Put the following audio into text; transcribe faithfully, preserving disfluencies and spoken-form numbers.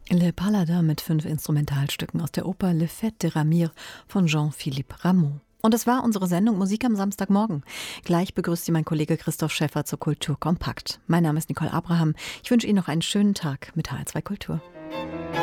Le Paladin mit fünf Instrumentalstücken aus der Oper Le Fête de Ramire von Jean-Philippe Rameau. Und das war unsere Sendung Musik am Samstagmorgen. Gleich begrüßt Sie mein Kollege Christoph Schäffer zur Kultur Kompakt. Mein Name ist Nicole Abraham. Ich wünsche Ihnen noch einen schönen Tag mit H R zwei Kultur.